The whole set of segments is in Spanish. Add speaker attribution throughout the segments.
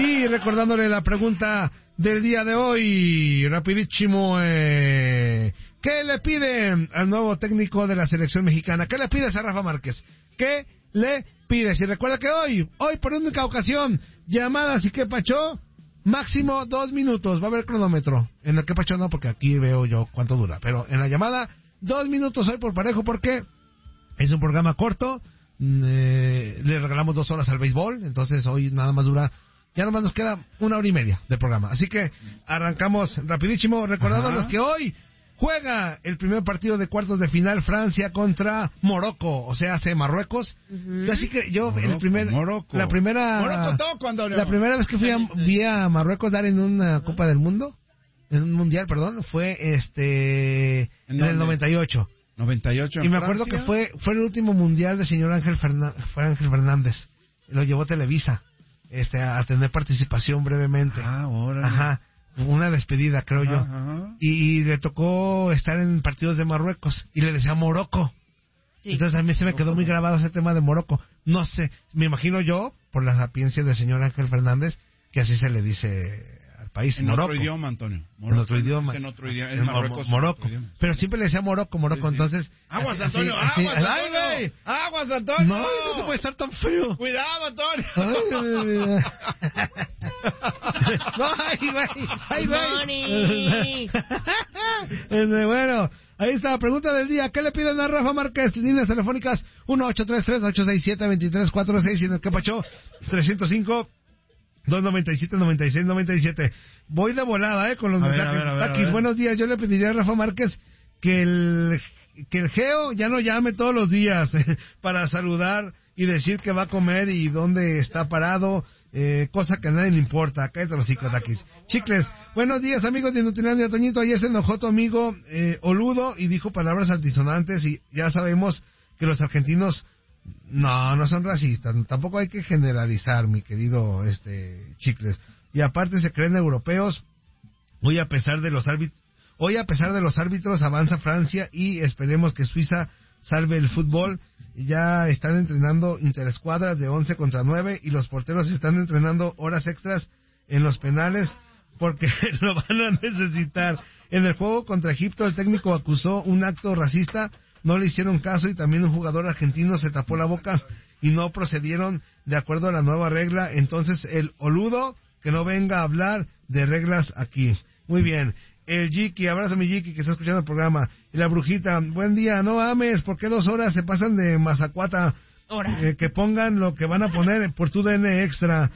Speaker 1: Y recordándole la pregunta del día de hoy, rapidísimo, ¿qué le pide al nuevo técnico de la selección mexicana? ¿Qué le pides a Rafa Márquez? ¿Qué le pides? Y recuerda que hoy por única ocasión, llamadas y qué pacho, máximo 2 minutos, va a haber cronómetro. En el que pacho no, porque aquí veo yo cuánto dura, pero en la llamada, 2 minutos hoy por parejo, porque es un programa corto, le regalamos 2 horas al béisbol, entonces hoy nada más dura, ya nomás nos queda 1 hora y media de programa, así que arrancamos rapidísimo, recordándonos que hoy juega el primer partido de cuartos de final, Francia contra Morocco, o sea, hace Marruecos. Así que yo la primera vez que vi a Marruecos dar en una Copa del Mundo, en un mundial, perdón, fue en el 98.
Speaker 2: 98
Speaker 1: y me acuerdo que fue el último mundial del señor Ángel Fernández. Lo llevó Televisa a tener participación brevemente.
Speaker 2: Órale.
Speaker 1: Ajá. Una despedida, creo yo. Y le tocó estar en partidos de Marruecos y le decía Morocco. Sí. Entonces a mí se me quedó muy grabado ese tema de Morocco. No sé, me imagino yo, por la sapiencia del señor Ángel Fernández, que así se le dice al país,
Speaker 2: en
Speaker 1: Morocco.
Speaker 2: Otro idioma, Antonio.
Speaker 1: En otro idioma.
Speaker 2: En otro idioma. En Marruecos.
Speaker 1: Morocco. Pero siempre le decía Morocco, sí. Entonces.
Speaker 2: Aguas, Antonio, aguas, Antonio. Aguas, Antonio.
Speaker 1: No se puede estar tan feo.
Speaker 2: Cuidado, Antonio.
Speaker 1: Ay, bueno, ahí está la pregunta del día. ¿Qué le piden a Rafa Márquez? Líneas telefónicas 1-833-867-2346 y en el Capacho 305-297-9697. Voy de volada, con los mensajes. Taquis, buenos días. Yo le pediría a Rafa Márquez que el Geo ya no llame todos los días para saludar y decir que va a comer y dónde está parado, cosa que a nadie le importa. Cállate los hocico, Taquis. Chicles, buenos días, amigos de Inutilandia. Toñito, ayer se enojó tu amigo Oludo y dijo palabras altisonantes y ya sabemos que los argentinos no son racistas. Tampoco hay que generalizar, mi querido Chicles. Y aparte se creen europeos. Hoy a pesar de los árbitros avanza Francia y esperemos que Suiza salve el fútbol. Ya están entrenando interescuadras de 11 contra 9 y los porteros están entrenando horas extras en los penales porque lo van a necesitar. En el juego contra Egipto el técnico acusó un acto racista, no le hicieron caso y también un jugador argentino se tapó la boca y no procedieron de acuerdo a la nueva regla. Entonces el Oludo que no venga a hablar de reglas aquí. Muy bien. El Jiki, abrazo mi Jiki que está escuchando el programa. Y la Brujita, buen día, no ames, ¿por qué 2 horas se pasan de Mazacuata? Que pongan lo que van a poner por tu DN extra.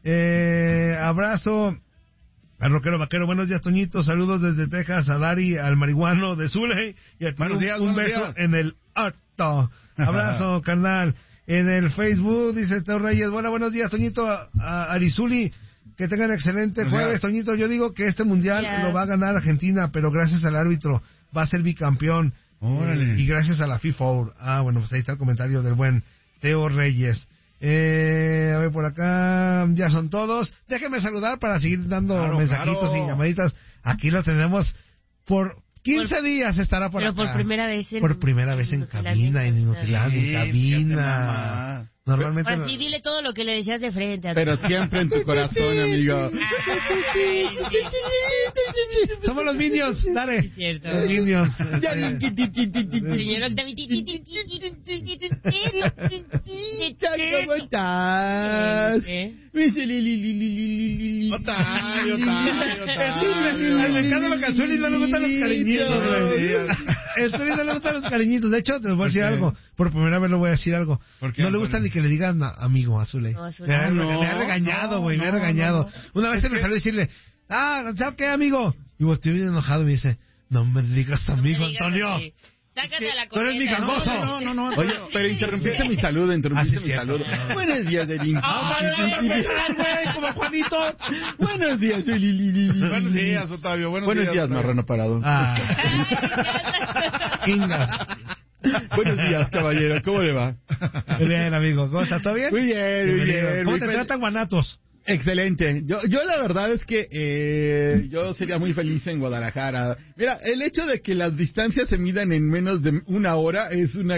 Speaker 1: Abrazo al rockero vaquero, buenos días Toñito, saludos desde Texas a Dari, al marihuano de Zuley y a ti un beso en el harto. Abrazo, carnal. En el Facebook dice Teo Reyes, buenos días Toñito, a Arizuli. Que tengan excelente jueves, Toñito. Yo digo que este mundial lo va a ganar Argentina, pero gracias al árbitro va a ser bicampeón. Y gracias a la FIFA. Bueno, pues ahí está el comentario del buen Teo Reyes. A ver, por acá ya son todos. Déjenme saludar para seguir dando mensajitos y llamaditas. Aquí lo tenemos por 15 días estará por acá.
Speaker 3: Pero por primera vez
Speaker 1: en cabina, en Inutilandia, en cabina. Normalmente.
Speaker 3: Ahora sí, dile todo lo que le decías de frente.
Speaker 2: Pero siempre en tu corazón, amigo.
Speaker 1: Somos los Minions, dale.
Speaker 3: Es cierto.
Speaker 1: Los Minions.
Speaker 3: Señor
Speaker 2: ¿Cómo estás?
Speaker 1: Me encanta lo que a Zuli no le gustan los cariñitos, güey. El Zuli no le gustan los cariñitos. De hecho, te voy a decir algo. Por primera vez le voy a decir algo. No le gusta ni que le digan amigo a Zuli. Me ha regañado, güey, me ha regañado. Una vez se me salió a decirle, ¿sabes qué, amigo? Y vos estoy bien enojado y me dice, no me digas amigo, Antonio.
Speaker 3: Sácate a la
Speaker 1: Tú eres mi gangoso.
Speaker 2: No. Oye, pero interrumpiste mi saludo, Buenos días, Erin.
Speaker 1: Como Juanito.
Speaker 2: Buenos días, soy Lili.
Speaker 4: Buenos días, Otavio.
Speaker 2: Buenos días, marrano parado. Buenos días, caballero. ¿Cómo le va?
Speaker 1: Muy bien, amigo. ¿Cómo está? ¿Todo bien?
Speaker 2: Muy bien.
Speaker 1: ¿Cómo te tratan Guanatos?
Speaker 2: Excelente. Yo la verdad es que yo sería muy feliz en Guadalajara. Mira, el hecho de que las distancias se midan en menos de 1 hora es una